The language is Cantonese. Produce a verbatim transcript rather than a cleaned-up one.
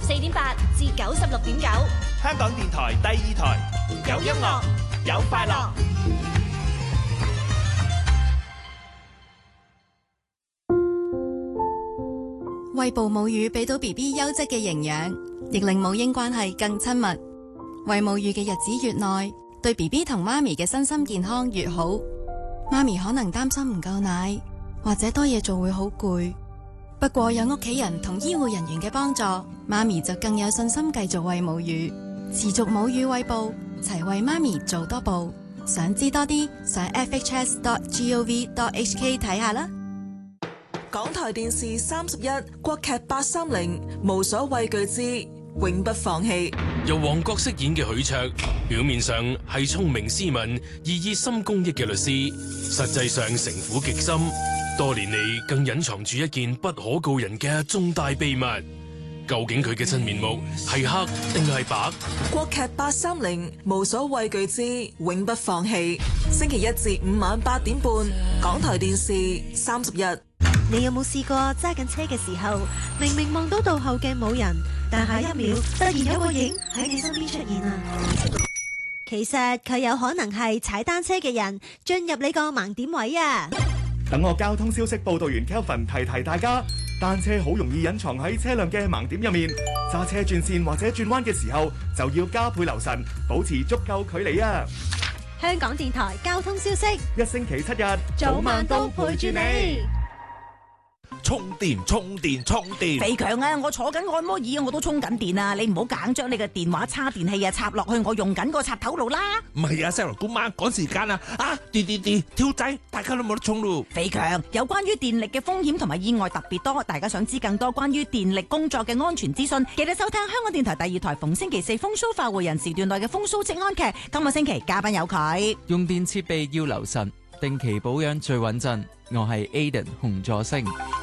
四點八至九十六點九， 香港電台第二台，有音樂，有快樂。 餵哺母乳俾到 B B 優質嘅營養，亦令母嬰關係更親密。餵母乳嘅日子越耐，對 B B 同媽咪嘅身心健康越好。媽咪可能擔心唔夠奶，或者多嘢做會好攰。不過有屋企人同醫護人員嘅幫助，媽咪就更有信心繼續餵母乳，持續母乳餵哺，齊為媽咪做多步。想知多啲，上 f h s dot gov dot h k 睇下啦。 港台電視三十一國劇八三零無所畏懼之永不放棄， 由黃覺飾演嘅許卓，表面上係聰明斯文、縈熱心公益嘅律師，實際上城府極深，多年嚟更隱藏住一件不可告人嘅重大秘密。究竟佢嘅真面目係黑定係白？ 國劇八三零無所畏懼之永不放棄，星期一至五晚八點半，港台電視三十一。 你有冇試過揸緊車嘅時候，明明望到倒後鏡冇人，但下一秒突然有個影喺你身邊出現啊？其實佢有可能係踩單車嘅人進入你個盲點位啊！ 等我交通消息報道員 Kelvin 提提大家，單車好容易隱藏喺車輛嘅盲點入面，揸車轉線或者轉彎嘅時候就要加倍留神，保持足夠距離啊！ 香港電台交通消息， 一星期七日， 早晚都陪住你。 充電充電充電， 肥強啊！我坐緊按摩椅，我都充緊電啊！你唔好硬將你嘅電話叉電器啊插落去我用緊個插頭度啦！ 唔係啊 ，Sarah 姑媽趕時間啊！啊，電電電跳仔，大家都冇得充咯！ 肥強，有關於電力嘅風險同埋意外特別多，大家想知更多關於電力工作嘅安全資訊，記得收聽香港電台第二台逢星期四風騷快活人時段內嘅風騷職安劇。今個星期嘉賓有佢， 用電設備要留神，定期保養最穩陣。我係 Aiden 洪助星。